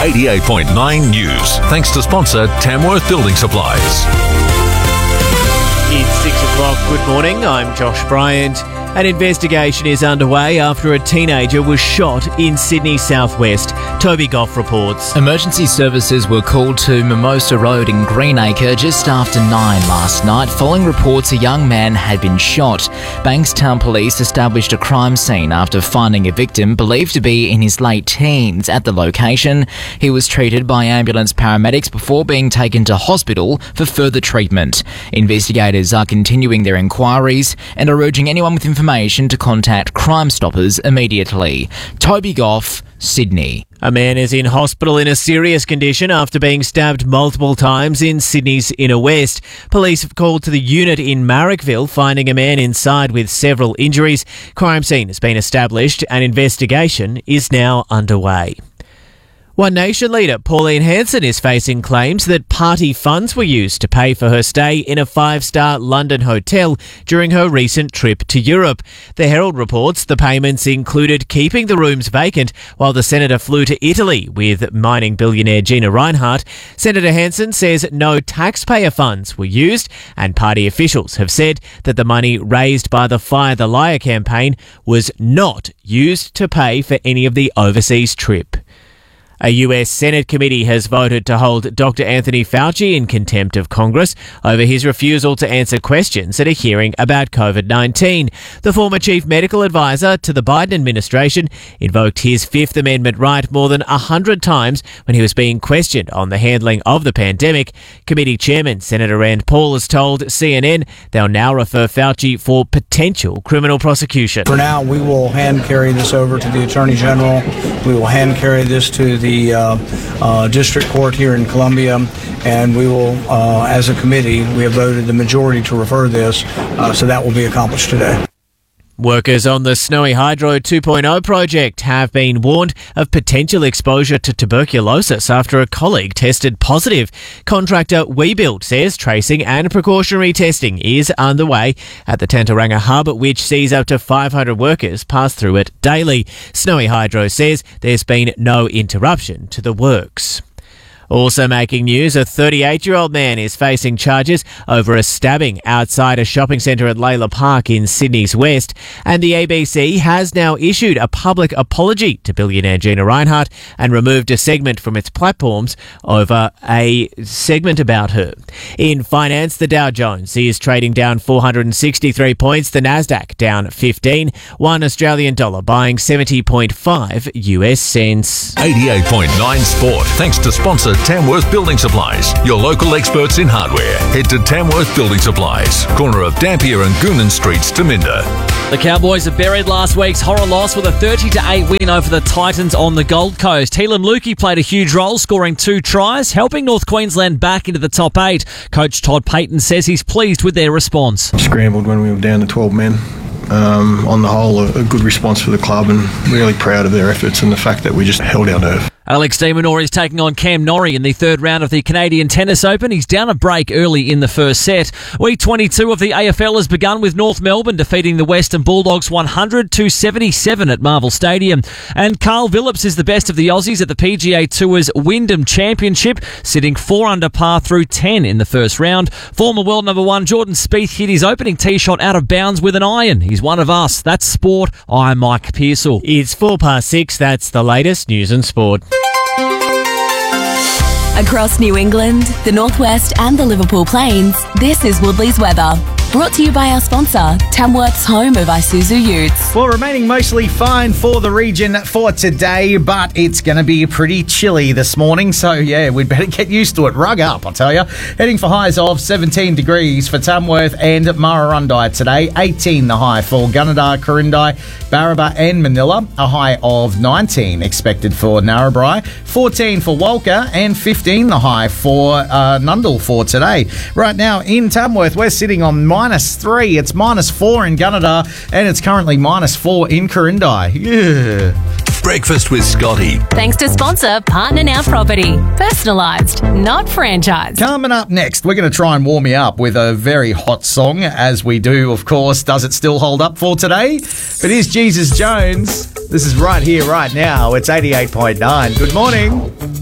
88.9 News. Thanks to sponsor Tamworth Building Supplies. It's 6 o'clock. Good morning. I'm Josh Bryant. An investigation is underway after a teenager was shot in Sydney southwest. Toby Goff reports. Emergency services were called to Mimosa Road in Greenacre just after 9 last night, following reports a young man had been shot. Bankstown Police established a crime scene after finding a victim believed to be in his late teens at the location. He was treated by ambulance paramedics before being taken to hospital for further treatment. Investigators are continuing their inquiries and are urging anyone with information to contact Crime Stoppers immediately. Toby Goff, Sydney. A man is in hospital in a serious condition after being stabbed multiple times in Sydney's inner west. Police have called to the unit in Marrickville, finding a man inside with several injuries. Crime scene has been established. An investigation is now underway. One Nation leader Pauline Hanson is facing claims that party funds were used to pay for her stay in a 5-star London hotel during her recent trip to Europe. The Herald reports the payments included keeping the rooms vacant while the senator flew to Italy with mining billionaire Gina Rinehart. Senator Hanson says no taxpayer funds were used, and party officials have said that the money raised by the Fire the Liar campaign was not used to pay for any of the overseas trip. A US Senate committee has voted to hold Dr. Anthony Fauci in contempt of Congress over his refusal to answer questions at a hearing about COVID-19. The former chief medical advisor to the Biden administration invoked his Fifth Amendment right more than 100 times when he was being questioned on the handling of the pandemic. Committee chairman Senator Rand Paul has told CNN they'll now refer Fauci for potential criminal prosecution. For now, we will hand carry this over to the Attorney General. We will hand carry this to the district court here in Columbia, and we will, as a committee, we have voted the majority to refer this, so that will be accomplished today. Workers on the Snowy Hydro 2.0 project have been warned of potential exposure to tuberculosis after a colleague tested positive. Contractor WeBuild says tracing and precautionary testing is underway at the Tantaranga Hub, which sees up to 500 workers pass through it daily. Snowy Hydro says there's been no interruption to the works. Also making news, a 38-year-old man is facing charges over a stabbing outside a shopping centre at Layla Park in Sydney's west, and the ABC has now issued a public apology to billionaire Gina Rinehart and removed a segment from its platforms over a segment about her. In finance, the Dow Jones is trading down 463 points, the Nasdaq down 15, $1 Australian dollar buying 70.5 US cents. 88.9 Sport. Thanks to sponsor Tamworth Building Supplies, your local experts in hardware. Head to Tamworth Building Supplies, corner of Dampier and Goonan Streets, Taminda. The Cowboys have buried last week's horror loss with a 30-8 win over the Titans on the Gold Coast. Helam Lukey played a huge role, scoring 2 tries, helping North Queensland back into the top 8. Coach Todd Payton says he's pleased with their response. Scrambled when we were down to 12 men. On the whole, a good response for the club, and really proud of their efforts and the fact that we just held our nerve. Alex de Minaur is taking on Cam Norrie in the third round of the Canadian Tennis Open. He's down a break early in the first set. Week 22 of the AFL has begun with North Melbourne defeating the Western Bulldogs 100-77 at Marvel Stadium. And Carl Phillips is the best of the Aussies at the PGA Tour's Wyndham Championship, sitting 4 under par through 10 in the first round. Former world number 1 Jordan Spieth hit his opening tee shot out of bounds with an iron. He's one of us. That's sport. I'm Mike Pearsall. It's 6:04. That's the latest news and sport. Across New England, the Northwest and the Liverpool Plains, this is Woodley's weather. Brought to you by our sponsor, Tamworth's home of Isuzu Utes. Well, remaining mostly fine for the region for today, but it's going to be pretty chilly this morning, so yeah, we'd better get used to it. Rug up, I tell you. Heading for highs of 17 degrees for Tamworth and Murrurundi today. 18 the high for Gunnedah, Corindi, Barraba and Manila. A high of 19 expected for Narrabri. 14 for Walker and 15 the high for Nundle for today. Right now in Tamworth, we're sitting on -3. It's -4 in Gunnedah, and it's currently -4 in Corindi. Yeah. Breakfast with Scotty. Thanks to sponsor Partner Now Property. Personalised, not franchised. Coming up next, we're going to try and warm you up with a very hot song, as we do, of course. Does it still hold up for today? But here's Jesus Jones. This is right here, right now. It's 88.9. Good morning.